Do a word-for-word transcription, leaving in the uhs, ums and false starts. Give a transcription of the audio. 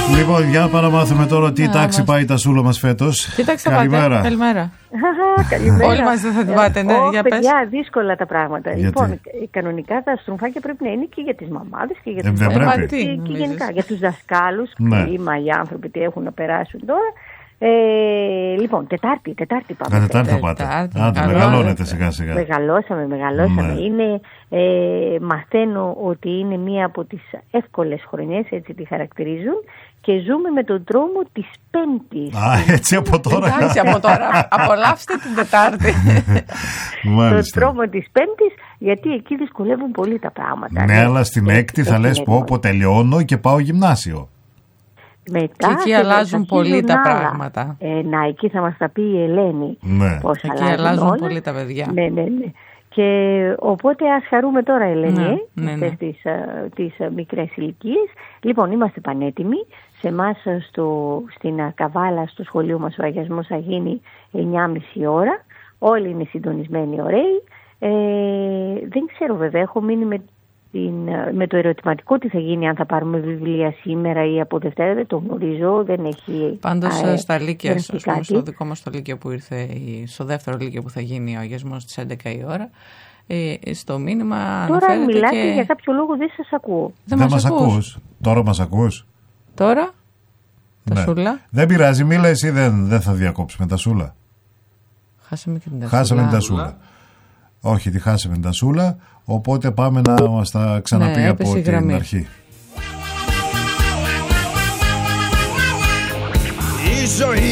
Λοιπόν, για να μάθουμε τώρα τι τάξη yeah, πάει η τασούλα μας φέτος. Τι τάξη θα Καλημέρα. πάτε? Καλημέρα. Καλημέρα. Όλοι μαζί θα την πάτε, ναι, ε, για παιδιά, πες. δύσκολα τα πράγματα. Γιατί? Λοιπόν, κανονικά τα στρομφάκια πρέπει να είναι και για τις μαμάδες και για τους ε, μαμάδες και, και γενικά για τους δασκάλους. Ναι. Κλίμα, οι άνθρωποι τι έχουν να περάσουν τώρα. Ε, λοιπόν, Τετάρτη, Τετάρτη πάμε. Α, Τετάρτη θα πάτε. Άντε, μεγαλώνετε σιγά σιγά. Μεγαλώσαμε, μεγαλώσαμε. Ναι. Είναι, ε, μαθαίνω ότι είναι μία από τις εύκολες χρονιές, έτσι τη χαρακτηρίζουν, και ζούμε με τον τρόμο της Πέμπτης. Α, έτσι από τώρα. Εντάξει, από τώρα. Απολαύστε την Τετάρτη. Το τρόμο της Πέμπτης, γιατί εκεί δυσκολεύουν πολύ τα πράγματα. Ναι, αλλά στην Έκτη θα λες πω, πω τελειώνω και πάω γυμνάσιο. Μετά, και εκεί αλλάζουν πολύ τα άλλα. πράγματα. Ε, να, εκεί θα μας τα πει η Ελένη. Ναι. Πώς εκεί αλλάζουν, αλλάζουν όλα. πολύ τα παιδιά. Ναι, ναι, ναι. Και οπότε ας χαρούμε τώρα, Ελένη, ναι, ε, ναι, ναι. αυτές τις, τις μικρές ηλικίες. Λοιπόν, είμαστε πανέτοιμοι. Σε εμάς στο, στην Καβάλα, στο σχολείο μας, ο αγιασμός θα γίνει εννιά και μισή ώρα. Όλοι είναι συντονισμένοι, ωραίοι. Ε, δεν ξέρω βέβαια, έχω μείνει με, την, με το ερωτηματικό τι θα γίνει, αν θα πάρουμε βιβλία σήμερα ή από Δευτέρα, δεν το γνωρίζω, δεν έχει. Πάντως α, στα Λύκεια, στο δικό μας το Λύκειο που ήρθε, στο δεύτερο Λύκειο που θα γίνει ο αγιασμός στις έντεκα η ώρα, ε, στο μήνυμα τώρα αν μιλάτε και... για κάποιο λόγο δεν σας ακούω. Δεν, δεν μας ακούς. ακούς. Τώρα μας ακούς. Τώρα, ναι. Τασούλα. Δεν πειράζει, μίλα εσύ, δεν, δεν θα διακόψουμε Τασούλα. Χάσαμε και την Τασούλα. Χάσαμε την Τασούλα. Όχι, τη χάσαμε την Τασούλα, οπότε πάμε να μας τα ξαναπεί ναι, από την γραμμή. Αρχή. Η ζωή